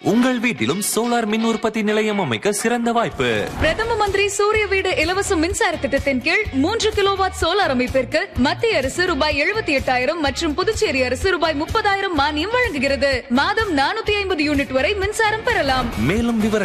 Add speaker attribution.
Speaker 1: உங்கள் வீட்டிலும் சோலார் மின் உற்பத்தி நிலையம் அமைக்க சிறந்த வாய்ப்பு.
Speaker 2: பிரதம மந்திரி சூரிய வீடு இலவச மின்சார திட்டத்தின் கீழ் 3 கிலோவாட் சோலார் அமைப்பிற்கு மத்திய அரசு ரூபாய் 78,000 மற்றும் புதுச்சேரி அரசு ரூபாய் 30,000 மானியம் வழங்குகிறது. மாதம் 450 யூனிட் வரை மின்சாரம் பெறலாம்.
Speaker 1: மேலும் விவரங்களுக்கு